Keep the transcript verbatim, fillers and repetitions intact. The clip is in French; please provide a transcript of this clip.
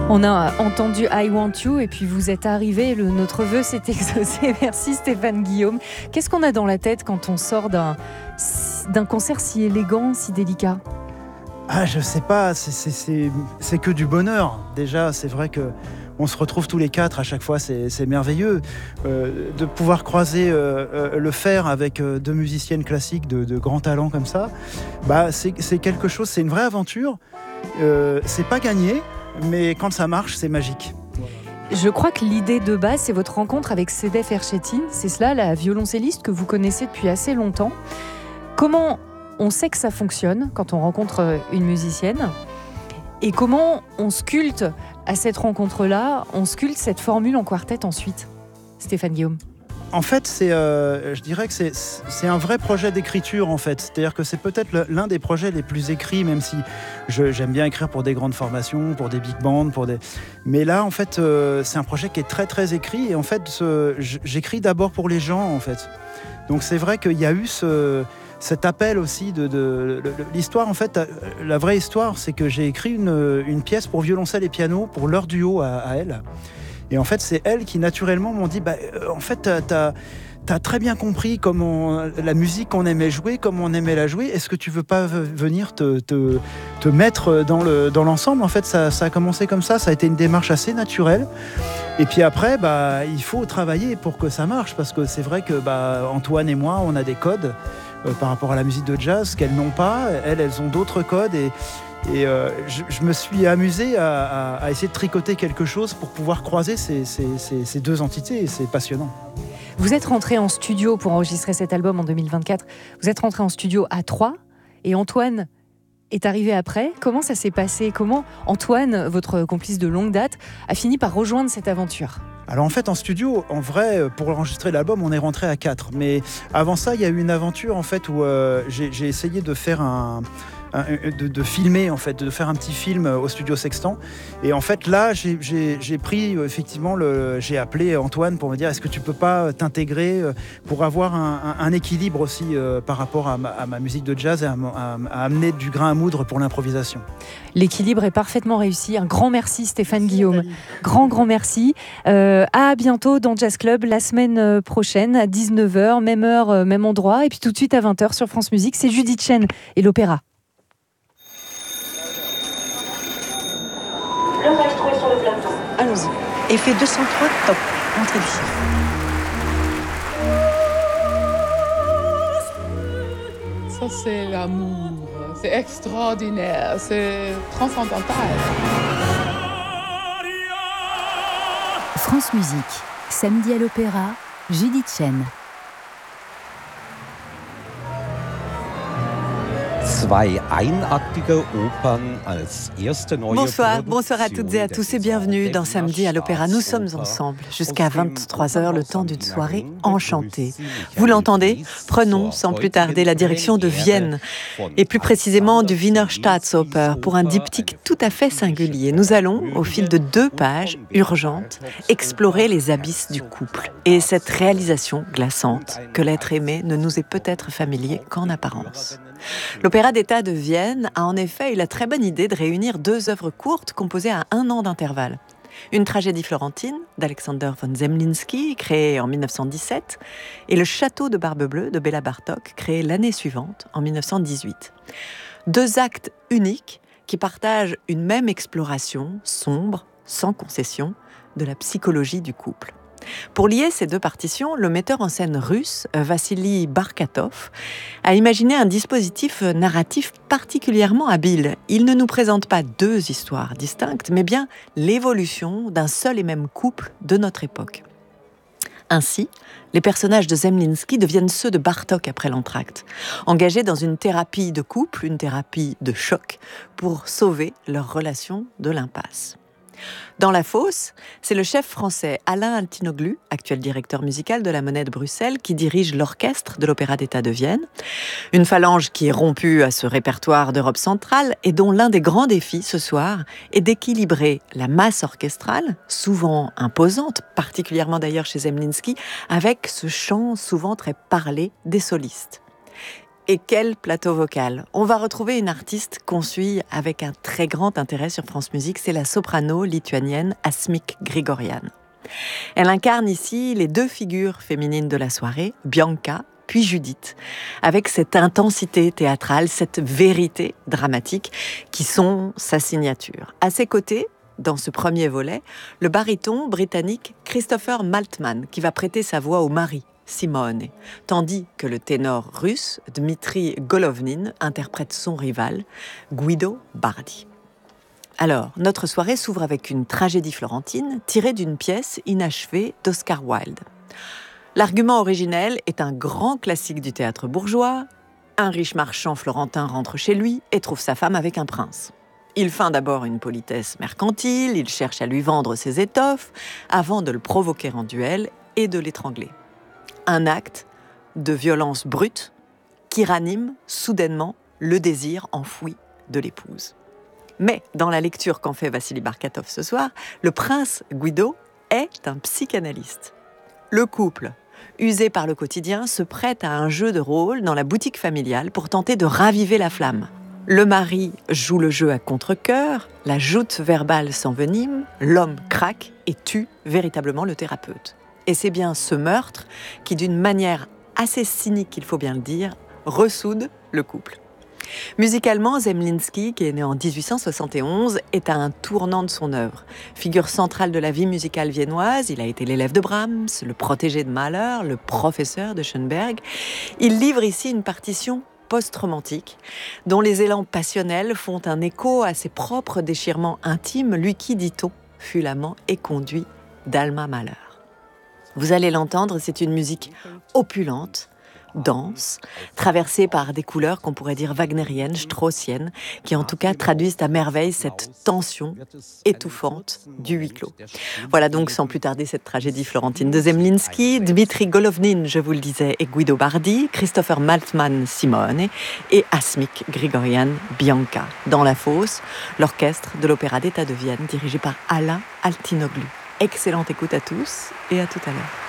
On a entendu I Want You et puis vous êtes arrivé, le, notre vœu s'est exaucé. Merci Stéphane Guillaume. Qu'est-ce qu'on a dans la tête quand on sort d'un, d'un concert si élégant, si délicat ? Ah, je sais pas, c'est, c'est, c'est, c'est que du bonheur. Déjà, c'est vrai que on se retrouve tous les quatre à chaque fois, c'est, c'est merveilleux. Euh, de pouvoir croiser euh, euh, le faire avec euh, deux musiciennes classiques de, de grand talent comme ça, bah, c'est, c'est quelque chose, c'est une vraie aventure. Euh, c'est pas gagné, mais quand ça marche, c'est magique. Je crois que l'idée de base, c'est votre rencontre avec Sedef Erçetin. C'est cela, la violoncelliste que vous connaissez depuis assez longtemps. Comment on sait que ça fonctionne quand on rencontre une musicienne ? Et comment on sculpte à cette rencontre-là, on sculpte cette formule en quartet ensuite ? Stéphane Guillaume. En fait, c'est, euh, je dirais que c'est, c'est un vrai projet d'écriture, en fait. C'est-à-dire que c'est peut-être l'un des projets les plus écrits, même si je, j'aime bien écrire pour des grandes formations, pour des big bands, pour des... Mais là, en fait, euh, c'est un projet qui est très, très écrit. Et en fait, ce, j'écris d'abord pour les gens, en fait. Donc c'est vrai qu'il y a eu ce... cet appel aussi de, de, de, de l'histoire. En fait, la vraie histoire, c'est que j'ai écrit une, une pièce pour violoncelle et piano pour leur duo à, à elles. Et en fait, c'est elles qui naturellement m'ont dit bah, euh, en fait, t'as, t'as, t'as très bien compris comment la musique qu'on aimait jouer, comment on aimait la jouer. Est-ce que tu veux pas venir te, te, te mettre dans, le, dans l'ensemble ? En fait, ça, ça a commencé comme ça. Ça a été une démarche assez naturelle. Et puis après, bah, il faut travailler pour que ça marche. Parce que c'est vrai que bah, Antoine et moi, on a des codes euh, par rapport à la musique de jazz qu'elles n'ont pas. Elles, elles ont d'autres codes. Et, et euh, je, je me suis amusé à, à, à essayer de tricoter quelque chose pour pouvoir croiser ces, ces, ces, ces deux entités. Et c'est passionnant. Vous êtes rentré en studio pour enregistrer cet album en deux mille vingt-quatre. Vous êtes rentré en studio à trois et Antoine est arrivé après. Comment ça s'est passé ? Comment Antoine, votre complice de longue date, a fini par rejoindre cette aventure ? Alors en fait en studio, en vrai, pour enregistrer l'album, on est rentré à quatre. Mais avant ça, il y a eu une aventure en fait où euh, j'ai, j'ai essayé de faire un... De, de filmer en fait, de faire un petit film au studio Sextant. Et en fait là, j'ai, j'ai, j'ai pris effectivement, le, j'ai appelé Antoine pour me dire est-ce que tu peux pas t'intégrer pour avoir un, un, un équilibre aussi euh, par rapport à ma, à ma musique de jazz et à, à, à amener du grain à moudre pour l'improvisation. L'équilibre est parfaitement réussi. Un grand merci Stéphane Guillaume. Grand grand merci. Euh, à bientôt dans Jazz Club la semaine prochaine à dix-neuf heures, même heure, même endroit. Et puis tout de suite à vingt heures sur France Musique, c'est Judith Chen et l'opéra. Le maestro est sur le plateau. Allons-y. Effet deux cent trois, top. Entrez d'ici. Ça, c'est l'amour. C'est extraordinaire. C'est transcendantal. France Musique. Samedi à l'opéra, Judith Chen. Bonsoir, bonsoir à toutes et à tous et bienvenue dans Samedi à l'Opéra. Nous sommes ensemble jusqu'à vingt-trois heures, le temps d'une soirée enchantée. Vous l'entendez ? Prenons sans plus tarder la direction de Vienne et plus précisément du Wiener Staatsoper pour un diptyque tout à fait singulier. Nous allons, au fil de deux pages urgentes, explorer les abysses du couple et cette réalisation glaçante que l'être aimé ne nous est peut-être familier qu'en apparence. L'Opéra d'État de Vienne a en effet eu la très bonne idée de réunir deux œuvres courtes composées à un an d'intervalle. Une tragédie florentine d'Alexander von Zemlinsky, créée en dix-neuf cent dix-sept, et Le Château de Barbe Bleue de Béla Bartók, créé l'année suivante, en dix-neuf cent dix-huit. Deux actes uniques qui partagent une même exploration sombre, sans concession, de la psychologie du couple. Pour lier ces deux partitions, le metteur en scène russe, Vassili Barkatov, a imaginé un dispositif narratif particulièrement habile. Il ne nous présente pas deux histoires distinctes, mais bien l'évolution d'un seul et même couple de notre époque. Ainsi, les personnages de Zemlinsky deviennent ceux de Bartók après l'entracte, engagés dans une thérapie de couple, une thérapie de choc, pour sauver leur relation de l'impasse. Dans La Fosse, c'est le chef français Alain Altinoglu, actuel directeur musical de la Monnaie de Bruxelles, qui dirige l'orchestre de l'Opéra d'État de Vienne. Une phalange qui est rompue à ce répertoire d'Europe centrale et dont l'un des grands défis ce soir est d'équilibrer la masse orchestrale, souvent imposante, particulièrement d'ailleurs chez Zemlinsky, avec ce chant souvent très parlé des solistes. Et quel plateau vocal! On va retrouver une artiste qu'on suit avec un très grand intérêt sur France Musique, c'est la soprano lituanienne Asmik Grigorian. Elle incarne ici les deux figures féminines de la soirée, Bianca puis Judith, avec cette intensité théâtrale, cette vérité dramatique qui sont sa signature. À ses côtés, dans ce premier volet, le baryton britannique Christopher Maltman qui va prêter sa voix au mari, Simone, tandis que le ténor russe Dmitri Golovnin interprète son rival, Guido Bardi. Alors, notre soirée s'ouvre avec une tragédie florentine tirée d'une pièce inachevée d'Oscar Wilde. L'argument originel est un grand classique du théâtre bourgeois. Un riche marchand florentin rentre chez lui et trouve sa femme avec un prince. Il feint d'abord une politesse mercantile, il cherche à lui vendre ses étoffes avant de le provoquer en duel et de l'étrangler. Un acte de violence brute qui ranime soudainement le désir enfoui de l'épouse. Mais dans la lecture qu'en fait Vassili Barkatov ce soir, le prince Guido est un psychanalyste. Le couple, usé par le quotidien, se prête à un jeu de rôle dans la boutique familiale pour tenter de raviver la flamme. Le mari joue le jeu à contre-cœur, la joute verbale s'envenime, l'homme craque et tue véritablement le thérapeute. Et c'est bien ce meurtre qui, d'une manière assez cynique, il faut bien le dire, ressoude le couple. Musicalement, Zemlinsky, qui est né en dix-huit cent soixante et onze, est à un tournant de son œuvre. Figure centrale de la vie musicale viennoise, il a été l'élève de Brahms, le protégé de Mahler, le professeur de Schoenberg. Il livre ici une partition post-romantique, dont les élans passionnels font un écho à ses propres déchirements intimes, lui qui, dit-on, fut l'amant éconduit d'Alma Mahler. Vous allez l'entendre, c'est une musique opulente, dense, traversée par des couleurs qu'on pourrait dire wagnériennes, straussiennes, qui en tout cas traduisent à merveille cette tension étouffante du huis clos. Voilà donc sans plus tarder cette tragédie florentine de Zemlinsky, Dmitri Golovnin, je vous le disais, et Guido Bardi, Christopher Maltman, Simone, et Asmik Grigorian, Bianca. Dans la fosse, l'orchestre de l'Opéra d'État de Vienne, dirigé par Alain Altinoglu. Excellente écoute à tous et à tout à l'heure.